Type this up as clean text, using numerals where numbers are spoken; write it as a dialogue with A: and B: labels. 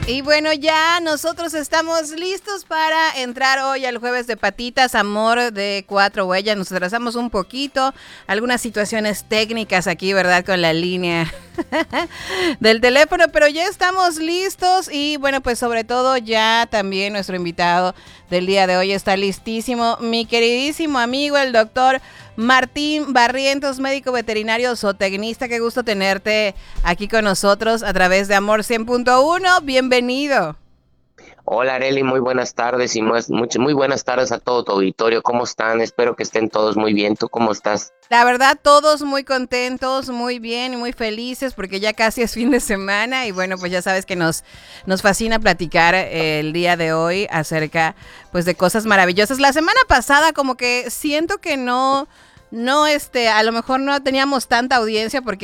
A: Y bueno, ya nosotros estamos listos para entrar hoy al jueves de patitas, amor de cuatro huellas. Nos atrasamos un poquito, algunas situaciones técnicas aquí, ¿verdad? Con la línea del teléfono, pero ya estamos listos y bueno, pues sobre todo ya también nuestro invitado del día de hoy está listísimo, mi queridísimo amigo, el doctor Martín Barrientos, médico veterinario zootecnista. Qué gusto tenerte aquí con nosotros a través de Amor 100.1. Bienvenido.
B: Hola Areli, muy buenas tardes y muy buenas tardes a todo tu auditorio. ¿Cómo están? Espero que estén todos muy bien. ¿Tú cómo estás?
A: La verdad, todos muy contentos, muy bien y muy felices porque ya casi es fin de semana y bueno, pues ya sabes que nos fascina platicar el día de hoy acerca pues de cosas maravillosas. La semana pasada como que siento que no, a lo mejor no teníamos tanta audiencia porque